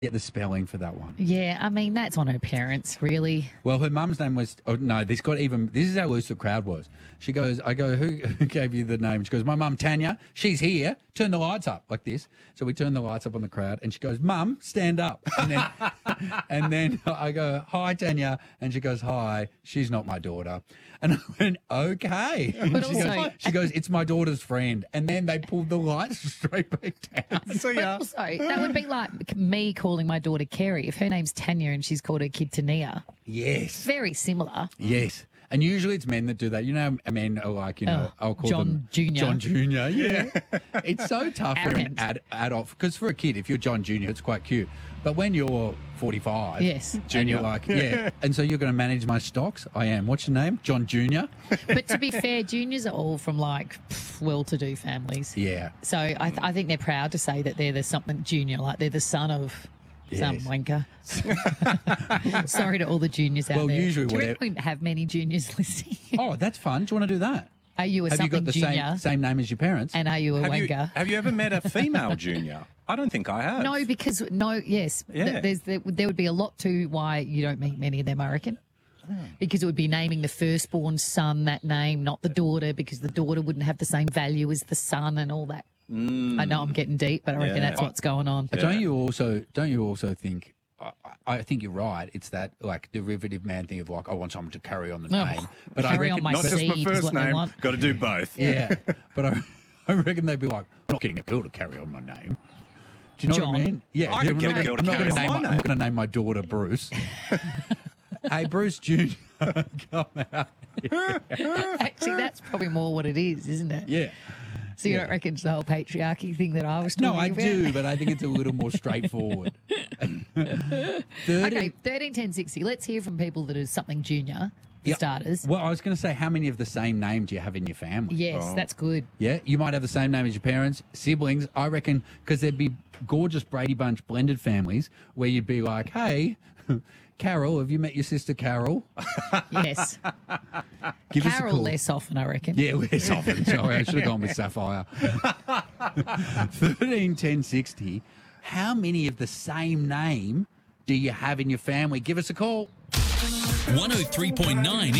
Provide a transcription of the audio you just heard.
get the spelling for that one. Yeah, I mean, that's on her parents, really. Well, her mum's name was, this is how loose the crowd was. She goes, I go, who gave you the name? She goes, my mum, Tanya. She's here. Turn the lights up like this. So we turn the lights up on the crowd and she goes, Mum, stand up. And then I go, hi, Tanya. And she goes, hi, she's not my daughter. And I went, okay. And But she goes, it's my daughter's friend. And then they pulled the lights straight back down. So yeah. Also, that would be like me calling my daughter Kerry. If her name's Tanya and she's called her kid Tania. Yes. Very similar. Yes. And usually it's men that do that. You know, men are like, I'll call them John Jr. John Jr. Yeah. It's so tough for an Arrogant. adult. Because for a kid, if you're John Jr., it's quite cute. But when you're 45, Yes. and you're like, and so you're going to manage my stocks? I am. What's your name? John Jr.? But to be fair, juniors are all from like well-to-do families. Yeah. So I think they're proud to say that they're the something junior, like they're the son of some Yes. wanker. Sorry to all the juniors out Well, there. usually do you whatever- reckon we wouldn't have many juniors listening? Oh, that's fun. Do you want to do that? Are you a Have you something got the junior? same name as your parents? And are you a wanker? Have you ever met a female junior? I don't think I have. No, because yes, Yeah. there would be a lot to why you don't meet many of them, I reckon. Because it would be naming the firstborn son that name, not the daughter, because the daughter wouldn't have the same value as the son and all that. I know I'm getting deep, but I reckon that's what's going on. But don't you also think? I think you're right. It's that like derivative man thing of like I want someone to carry on the Oh, name, but carry I reckon on my Not just my seed is first what they name. want. Got to do both. yeah. But I reckon they'd be like, I'm not getting a girl to carry on my name. Do you know what I John. mean? Yeah, I could get a girl to carry on my I'm name. not going to name my daughter Bruce. Hey, Bruce Jr. Come out. Actually, that's probably more what it is, isn't it? Yeah. So you don't reckon it's the whole patriarchy thing that I was talking No, about? I do, but I think it's a little more straightforward. 30 Okay, 13, 10, 60. Let's hear from people that are something junior, for Yeah. starters. Well, I was going to say, how many of the same name do you have in your family? Yes, that's good. Yeah, you might have the same name as your parents, siblings. I reckon because there'd be gorgeous Brady Bunch blended families where you'd be like, hey, Carol, have you met your sister Carol? Yes. Give us a Carol call. less often, I reckon. Yeah, less often. Sorry, I should have gone with Sapphire. 13, 10, 60. How many of the same name do you have in your family? Give us a call. 103.9